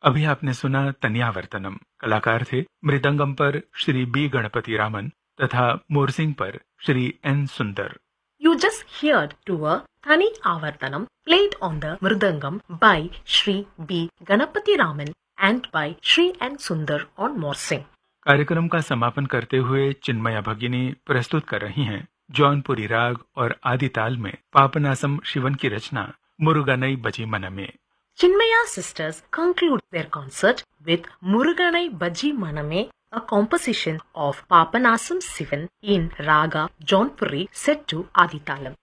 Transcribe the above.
अभी आपने सुना तनियावर्तनम। कलाकार थे मृदंगम पर श्री बी गणपति रामन तथा मोरसिंग पर श्री एन सुंदर। You just heard to a Thani Avartanam played on the Mridangam by Sri B. Ganapati Raman and by Sri N. Sundar on Morsing. कार्यक्रम का समापन करते हुए चिन्मया भगिनी प्रस्तुत कर रही हैं जौनपुरी राग और आदि ताल में पापनासम शिवन की रचना मुरुगनई बजी मनमे। Chinmaya sisters conclude their concert with Muruganai Baji Maname, a composition of Papanasam Sivan in Raga Jaunpuri set to Aditalam.